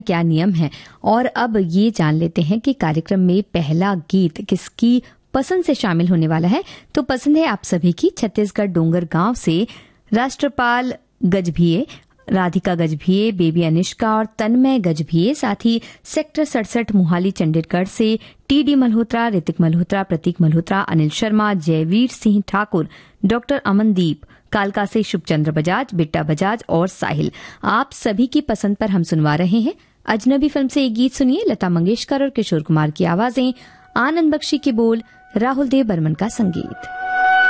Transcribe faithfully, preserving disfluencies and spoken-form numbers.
क्या नियम है। और अब ये जान लेते हैं कि कार्यक्रम में पहला गीत किसकी पसंद से शामिल होने वाला है। तो पसंद है आप सभी की छत्तीसगढ़ डोंगर गांव से राष्ट्रपाल गजभिये, राधिका गजभिये, बेबी अनिष्का और तन्मय गजभिये, साथ ही सेक्टर सड़सठ मोहाली चंडीगढ़ से टी डी मल्होत्रा, ऋतिक मल्होत्रा, प्रतीक मल्होत्रा, अनिल शर्मा, जयवीर सिंह ठाकुर, डॉक्टर अमनदीप, कालका से शुभचंद्र बजाज, बिट्टा बजाज और साहिल। आप सभी की पसंद पर हम सुनवा रहे हैं अजनबी फिल्म से एक गीत। सुनिए लता मंगेशकर और किशोर कुमार की आवाजें, आनंद बख्शी के बोल, राहुल देव बर्मन का संगीत।